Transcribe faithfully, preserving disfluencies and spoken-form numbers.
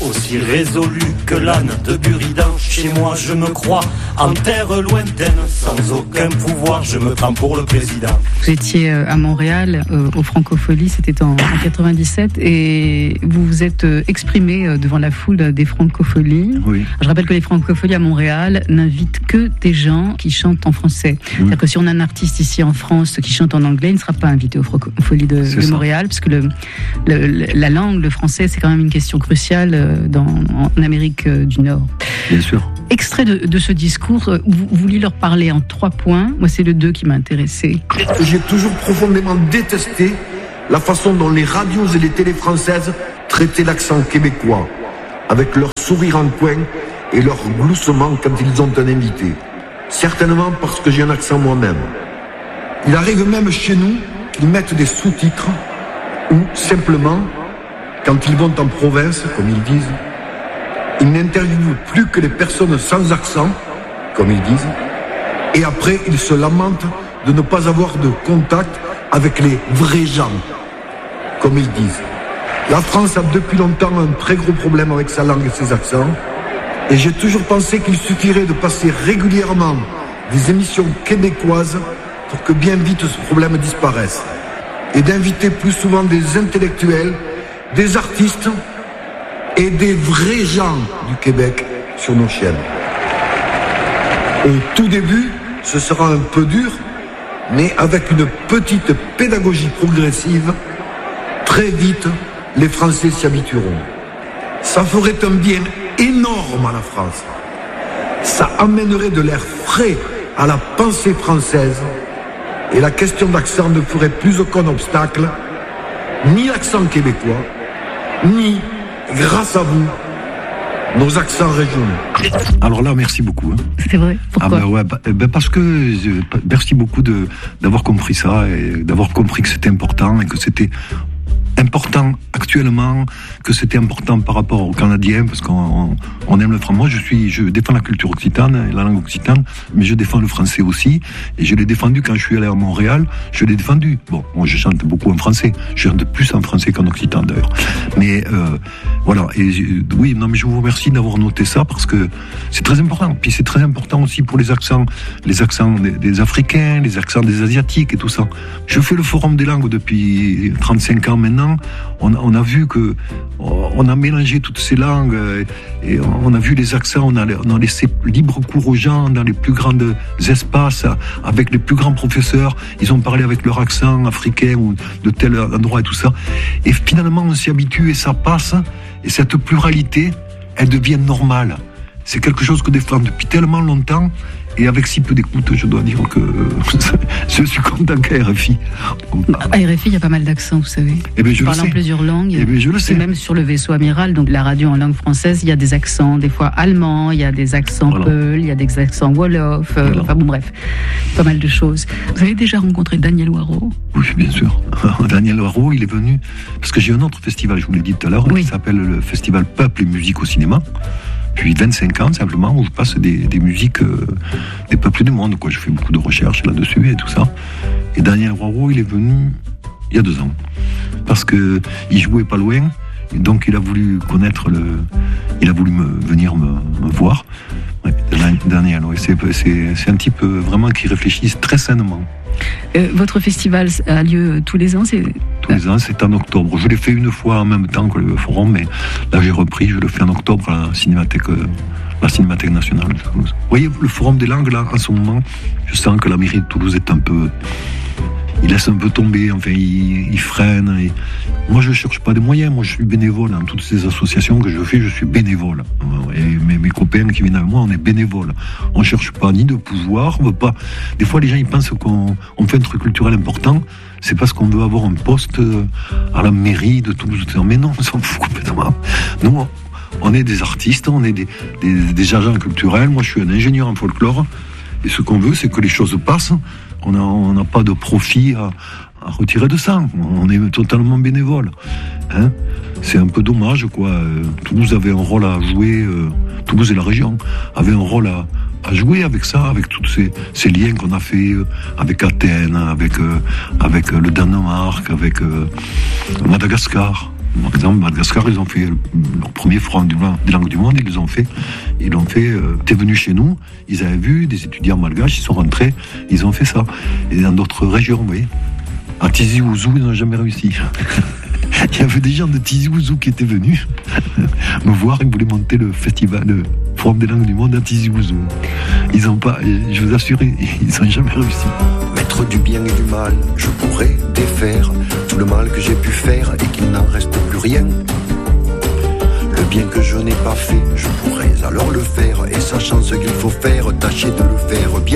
aussi résolu que l'âne de Buridan. Chez moi je me crois en terre lointaine, sans aucun pouvoir, je me prends pour le président. Vous étiez à Montréal, euh, au Francofolie, c'était en, en quatre-vingt-dix-sept, et vous vous êtes exprimé devant la foule des Francofolies. Oui. Je rappelle que les Francofolies à Montréal n'invitent que des gens qui chantent en français. Oui. C'est-à-dire que si on a un artiste ici en France qui chante en anglais, il ne sera pas invité aux Francofolies de, de Montréal, parce que le, le, la langue, le français, c'est quand même une question cruciale dans, en Amérique du Nord. Bien sûr. Extrait de, de ce discours, vous, vous vouliez leur parler en trois points. Moi, c'est le deux qui m'a intéressé. J'ai toujours profondément détesté la façon dont les radios et les télés françaises traitaient l'accent québécois, avec leur sourire en coin et leur gloussement quand ils ont un invité. Certainement parce que j'ai un accent moi-même. Il arrive même chez nous qu'ils mettent des sous-titres ou simplement, quand ils vont en province, comme ils disent, ils n'interviewent plus que les personnes sans accent, comme ils disent, et après ils se lamentent de ne pas avoir de contact avec les vrais gens, comme ils disent. La France a depuis longtemps un très gros problème avec sa langue et ses accents, et j'ai toujours pensé qu'il suffirait de passer régulièrement des émissions québécoises pour que bien vite ce problème disparaisse, et d'inviter plus souvent des intellectuels, des artistes et des vrais gens du Québec sur nos chaînes. Au tout début, ce sera un peu dur, mais avec une petite pédagogie progressive, très vite, les Français s'y habitueront. Ça ferait un bien énorme à la France. Ça amènerait de l'air frais à la pensée française, et la question d'accent ne ferait plus aucun obstacle, ni l'accent québécois, ni, grâce à vous, nos accents régionaux. Alors là, merci beaucoup. Hein. C'est vrai. Pourquoi? Ah ben ouais, bah, ben parce que euh, merci beaucoup de d'avoir compris ça et d'avoir compris que c'était important et que c'était important actuellement, que c'était important par rapport aux Canadiens, parce qu'on on aime le français. Moi, je suis, je défends la culture occitane, la langue occitane, mais je défends le français aussi, et je l'ai défendu quand je suis allé à Montréal, je l'ai défendu. Bon, moi, je chante beaucoup en français, je chante plus en français qu'en occitan d'ailleurs. Mais euh, voilà, et oui, non, mais je vous remercie d'avoir noté ça, parce que c'est très important. Puis c'est très important aussi pour les accents, les accents des, des Africains, les accents des Asiatiques et tout ça. Je fais le Forum des langues depuis trente-cinq ans maintenant. On, on a vu que on a mélangé toutes ces langues et on a vu les accents, on a, on a laissé libre cours aux gens dans les plus grands espaces avec les plus grands professeurs. Ils ont parlé avec leur accent africain ou de tel endroit et tout ça. Et finalement, on s'y habitue et ça passe. Et cette pluralité, elle devient normale. C'est quelque chose que défend depuis tellement longtemps. Et avec si peu d'écoute, je dois dire que je suis content qu'à R F I. À R F I, il y a pas mal d'accents, vous savez. Eh bien, je Parlant le sais. plusieurs langues. Eh bien, je le sais. Et même sur le vaisseau amiral, donc la radio en langue française, il y a des accents, des fois allemands, il y a des accents voilà. Peul, il y a des accents wolof, euh, voilà. Enfin bon, bref, pas mal de choses. Vous avez déjà rencontré Daniel Waro? Oui, bien sûr. Daniel Waro, il est venu, parce que j'ai un autre festival, je vous l'ai dit tout à l'heure, oui. qui s'appelle le Festival Peuple et Musique au cinéma. Depuis vingt-cinq ans, simplement, où je passe des, des musiques euh, des peuples du monde, quoi. Je fais beaucoup de recherches là-dessus et tout ça. Et Daniel Waro, il est venu il y a deux ans. Parce que il jouait pas loin, et donc il a voulu connaître le... Il a voulu me, venir me, me voir. Ouais, Daniel, ouais, c'est, c'est, c'est un type vraiment qui réfléchit très sainement. Euh, votre festival a lieu tous les ans, c'est... Tous les ans, c'est en octobre. Je l'ai fait une fois en même temps que le forum, mais là j'ai repris, je le fais en octobre à la Cinémathèque, la Cinémathèque nationale de Toulouse. Vous voyez, le forum des langues, là, en ce moment, je sens que la mairie de Toulouse est un peu... Il laisse un peu tomber, enfin, il, il freine. Et... Moi, je ne cherche pas des moyens. Moi, je suis bénévole dans toutes ces associations que je fais. Je suis bénévole. Et mes, mes copains qui viennent avec moi, on est bénévoles. On ne cherche pas ni de pouvoir. On veut pas... Des fois, les gens ils pensent qu'on on fait un truc culturel important. C'est parce qu'on veut avoir un poste à la mairie de Toulouse. Mais non, on s'en fout complètement. Nous, on est des artistes, on est des, des, des agents culturels. Moi, je suis un ingénieur en folklore. Et ce qu'on veut, c'est que les choses passent. On n'a pas de profit à, à retirer de ça. On est totalement bénévole. Hein, c'est un peu dommage, quoi. Euh, Toulouse avait un rôle à jouer, euh, Toulouse et la région avaient un rôle à, à jouer avec ça, avec tous ces, ces liens qu'on a fait euh, avec Athènes, avec, euh, avec euh, le Danemark, avec euh, Madagascar. Par exemple, Madagascar, ils ont fait leur premier forum des langues du monde, ils les ont fait. Ils l'ont fait, euh, t'es venu chez nous, ils avaient vu des étudiants malgaches, ils sont rentrés, ils ont fait ça. Et dans d'autres régions, vous voyez. À Tizi Ouzou, ils n'ont jamais réussi. Il y avait des gens de Tizi Ouzou qui étaient venus me voir, ils voulaient monter le festival, le forum des langues du monde à Tizi Ouzou. Ils n'ont pas, je vous assure, ils n'ont jamais réussi. Maître du bien et du mal, je pourrais défaire tout le mal que j'ai pu faire et qu'il n'en reste plus rien. Le bien que je n'ai pas fait, je pourrais alors le faire, et sachant ce qu'il faut faire, tâcher de le faire bien.